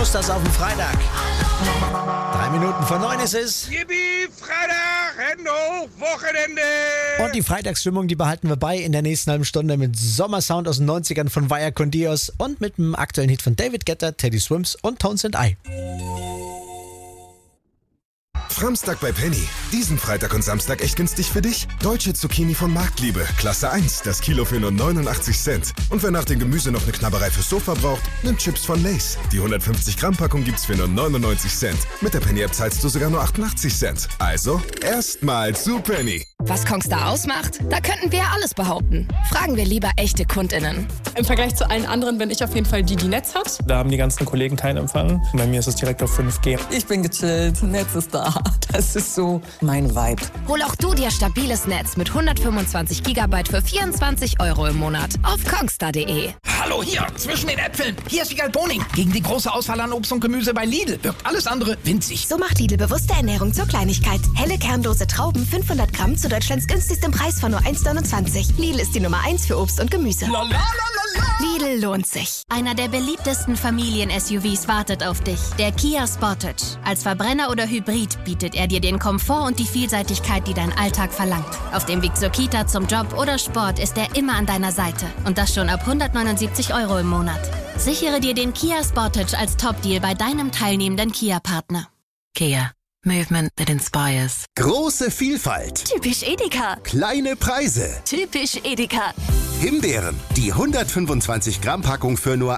muss das auf den Freitag. 3 Minuten vor 9 ist es. Yippie, Freitag, Hände hoch, Wochenende. Und die Freitagsstimmung, die behalten wir bei in der nächsten halben Stunde mit Sommersound aus den 90ern von Vaya con Dios und mit dem aktuellen Hit von David Guetta, Teddy Swims und Tones and I. Framstag bei Penny. Diesen Freitag und Samstag echt günstig für dich. Deutsche Zucchini von Marktliebe. Klasse 1. Das Kilo für nur 89 Cent. Und wer nach dem Gemüse noch eine Knabberei fürs Sofa braucht, nimmt Chips von Lay's. Die 150 Gramm Packung gibt's für nur 99 Cent. Mit der Penny-App zahlst du sogar nur 88 Cent. Also, erstmal zu Penny. Was Kongstar ausmacht? Da könnten wir ja alles behaupten. Fragen wir lieber echte KundInnen. Im Vergleich zu allen anderen bin ich auf jeden Fall die Netz hat. Da haben die ganzen Kollegen keinen Empfang. Bei mir ist es direkt auf 5G. Ich bin gechillt, Netz ist da. Das ist so mein Vibe. Hol auch du dir stabiles Netz mit 125 GB für 24 € im Monat auf kongstar.de. Hallo hier, zwischen den Äpfeln. Hier ist Wiegald Boning. Gegen die große Auswahl an Obst und Gemüse bei Lidl wirkt alles andere winzig. So macht Lidl bewusste Ernährung zur Kleinigkeit. Helle kernlose Trauben, 500 Gramm zu Deutschlands günstigstem Preis von nur 1,29. Lidl ist die Nummer 1 für Obst und Gemüse. Lidl lohnt sich. Einer der beliebtesten Familien-SUVs wartet auf dich. Der Kia Sportage. Als Verbrenner oder Hybrid bietet er dir den Komfort und die Vielseitigkeit, die dein Alltag verlangt. Auf dem Weg zur Kita, zum Job oder Sport ist er immer an deiner Seite. Und das schon ab 179 € im Monat. Sichere dir den Kia Sportage als Top-Deal bei deinem teilnehmenden Kia-Partner. Kia. Movement that inspires. Große Vielfalt. Typisch Edeka. Kleine Preise. Typisch Edeka. Himbeeren, die 125 Gramm Packung für nur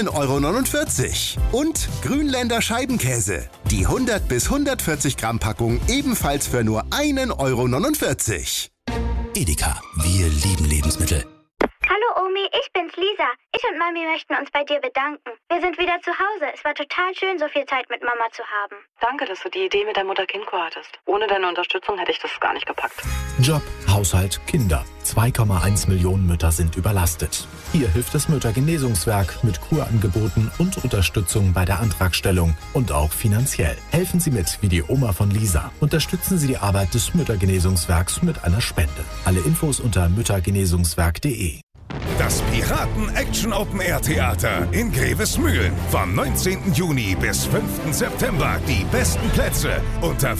1,49 €. Und Grünländer Scheibenkäse, die 100 bis 140 Gramm Packung ebenfalls für nur 1,49 €. Edeka, wir lieben Lebensmittel. Hallo Omi, ich bin's Lisa. Ich und Mami möchten uns bei dir bedanken. Wir sind wieder zu Hause. Es war total schön, so viel Zeit mit Mama zu haben. Danke, dass du die Idee mit der Mutter-Kind-Kur hattest. Ohne deine Unterstützung hätte ich das gar nicht gepackt. Job, Haushalt, Kinder. 2,1 Millionen Mütter sind überlastet. Hier hilft das Müttergenesungswerk mit Kurangeboten und Unterstützung bei der Antragstellung und auch finanziell. Helfen Sie mit, wie die Oma von Lisa. Unterstützen Sie die Arbeit des Müttergenesungswerks mit einer Spende. Alle Infos unter müttergenesungswerk.de. Das Piraten-Action-Open-Air-Theater in Grevesmühlen. Vom 19. Juni bis 5. September die besten Plätze unter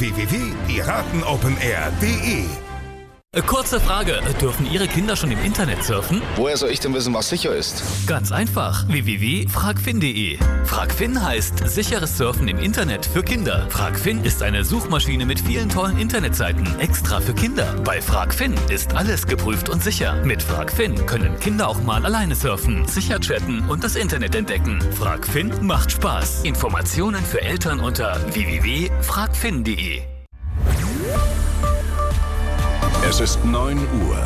www.piratenopenair.de. Kurze Frage, dürfen Ihre Kinder schon im Internet surfen? Woher soll ich denn wissen, was sicher ist? Ganz einfach, www.fragfin.de. Fragfin heißt sicheres Surfen im Internet für Kinder. Fragfin ist eine Suchmaschine mit vielen tollen Internetseiten, extra für Kinder. Bei Fragfin ist alles geprüft und sicher. Mit Fragfin können Kinder auch mal alleine surfen, sicher chatten und das Internet entdecken. Fragfin macht Spaß. Informationen für Eltern unter www.fragfin.de. Es ist 9 Uhr.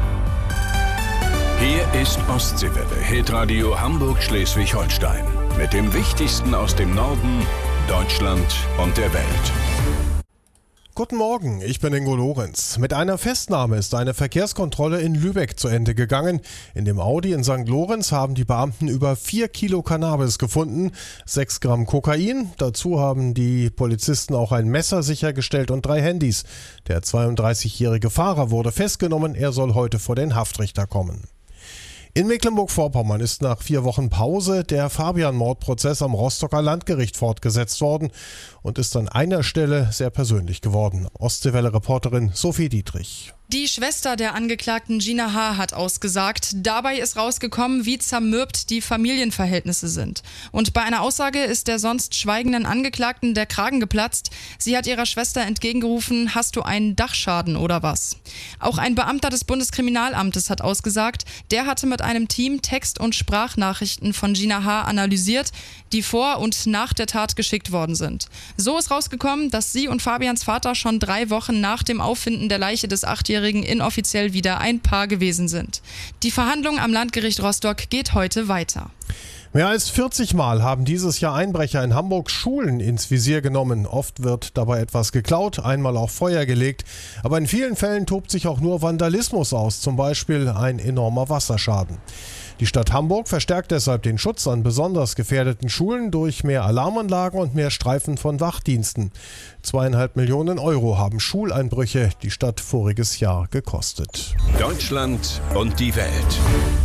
Hier ist Ostseewelle, Hitradio Hamburg-Schleswig-Holstein. Mit dem Wichtigsten aus dem Norden, Deutschland und der Welt. Guten Morgen, ich bin Ingo Lorenz. Mit einer Festnahme ist eine Verkehrskontrolle in Lübeck zu Ende gegangen. In dem Audi in St. Lorenz haben die Beamten über 4 Kilo Cannabis gefunden, 6 Gramm Kokain. Dazu haben die Polizisten auch ein Messer sichergestellt und 3 Handys. Der 32-jährige Fahrer wurde festgenommen, er soll heute vor den Haftrichter kommen. In Mecklenburg-Vorpommern ist nach 4 Wochen Pause der Fabian-Mordprozess am Rostocker Landgericht fortgesetzt worden und ist an einer Stelle sehr persönlich geworden. Ostseewelle-Reporterin Sophie Dietrich. Die Schwester der Angeklagten Gina H. hat ausgesagt. Dabei ist rausgekommen, wie zermürbt die Familienverhältnisse sind. Und bei einer Aussage ist der sonst schweigenden Angeklagten der Kragen geplatzt. Sie hat ihrer Schwester entgegengerufen, hast du einen Dachschaden oder was? Auch ein Beamter des Bundeskriminalamtes hat ausgesagt. Der hatte mit einem Team Text- und Sprachnachrichten von Gina H. analysiert, die vor und nach der Tat geschickt worden sind. So ist rausgekommen, dass sie und Fabians Vater schon 3 Wochen nach dem Auffinden der Leiche des 8-Jährigen inoffiziell wieder ein Paar gewesen sind. Die Verhandlung am Landgericht Rostock geht heute weiter. Mehr als 40 Mal haben dieses Jahr Einbrecher in Hamburg Schulen ins Visier genommen. Oft wird dabei etwas geklaut, einmal auch Feuer gelegt. Aber in vielen Fällen tobt sich auch nur Vandalismus aus, zum Beispiel ein enormer Wasserschaden. Die Stadt Hamburg verstärkt deshalb den Schutz an besonders gefährdeten Schulen durch mehr Alarmanlagen und mehr Streifen von Wachdiensten. 2,5 Millionen € haben Schuleinbrüche die Stadt voriges Jahr gekostet. Deutschland und die Welt.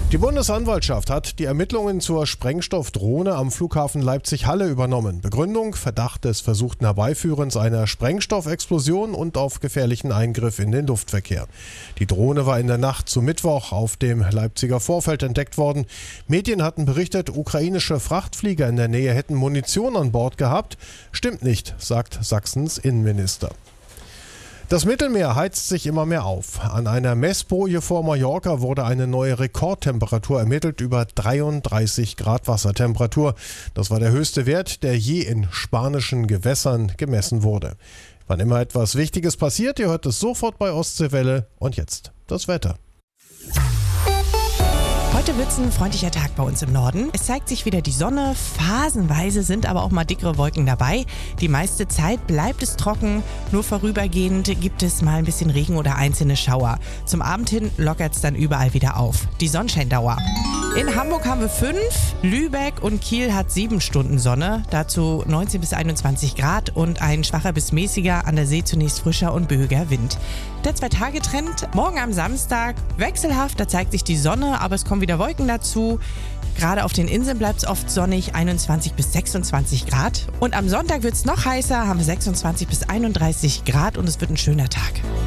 Die Bundesanwaltschaft hat die Ermittlungen zur Sprengstoffdrohne am Flughafen Leipzig-Halle übernommen. Begründung: Verdacht des versuchten Herbeiführens einer Sprengstoffexplosion und auf gefährlichen Eingriff in den Luftverkehr. Die Drohne war in der Nacht zu Mittwoch auf dem Leipziger Vorfeld entdeckt worden. Medien hatten berichtet, ukrainische Frachtflieger in der Nähe hätten Munition an Bord gehabt. Stimmt nicht, sagt Sachsens Innenminister. Das Mittelmeer heizt sich immer mehr auf. An einer Messboje vor Mallorca wurde eine neue Rekordtemperatur ermittelt, über 33 Grad Wassertemperatur. Das war der höchste Wert, der je in spanischen Gewässern gemessen wurde. Wann immer etwas Wichtiges passiert, ihr hört es sofort bei Ostseewelle. Und jetzt das Wetter. Heute wird es ein freundlicher Tag bei uns im Norden. Es zeigt sich wieder die Sonne, phasenweise sind aber auch mal dickere Wolken dabei. Die meiste Zeit bleibt es trocken, nur vorübergehend gibt es mal ein bisschen Regen oder einzelne Schauer. Zum Abend hin lockert es dann überall wieder auf. Die Sonnenscheindauer. In Hamburg haben wir 5, Lübeck und Kiel hat 7 Stunden Sonne, dazu 19 bis 21 Grad und ein schwacher bis mäßiger, an der See zunächst frischer und böiger Wind. Der 2-Tage-Trend, morgen am Samstag wechselhaft, da zeigt sich die Sonne, aber es kommen wieder Wolken dazu. Gerade auf den Inseln bleibt es oft sonnig, 21 bis 26 Grad. Und am Sonntag wird es noch heißer, haben wir 26 bis 31 Grad und es wird ein schöner Tag.